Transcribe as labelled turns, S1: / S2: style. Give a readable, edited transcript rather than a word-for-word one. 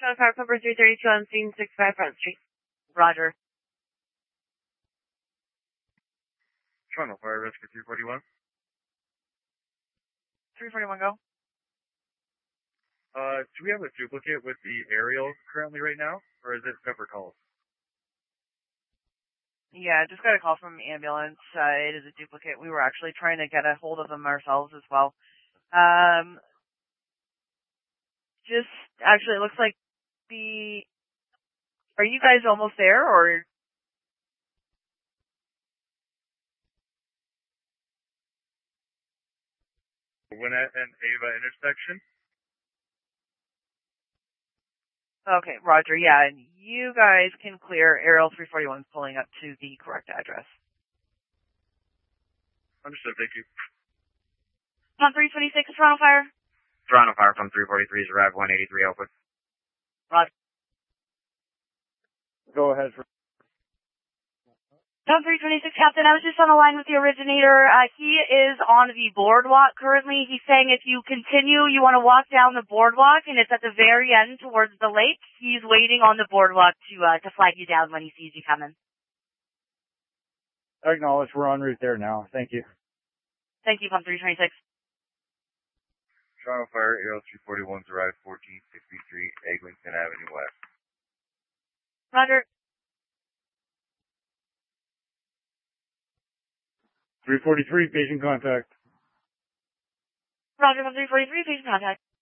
S1: Toronto Fire, Pumper 332 on scene 65 Front Street.
S2: Roger.
S3: Toronto Fire, Rescue 341.
S2: 341, go.
S3: Do we have a duplicate with the aerial currently right now, or is it separate calls?
S2: Yeah, just got a call from ambulance. It is a duplicate. We were actually trying to get a hold of them ourselves as well. Just, actually, it looks like are you guys almost there, or?
S3: Gwinnett and Ava intersection.
S2: Okay, Roger, yeah, and you guys can clear Aerial 341 pulling up to the correct address.
S3: Understood, thank you.
S1: On 326, Toronto Fire.
S4: Toronto Fire from 343 is arrived 183 open.
S2: Roger.
S3: Go ahead.
S1: On 326, Captain, I was just on the line with the originator. He is on the boardwalk currently. He's saying if you continue, you want to walk down the boardwalk, and it's at the very end towards the lake. He's waiting on the boardwalk to flag you down when he sees you coming.
S3: Acknowledge, we're en route there now. Thank you.
S1: Thank you, Pump 326.
S3: Toronto Fire, Aerial 341's arrived 1463 Eglinton Avenue West.
S1: Roger.
S3: 343, patient contact.
S1: Roger, 343, patient contact.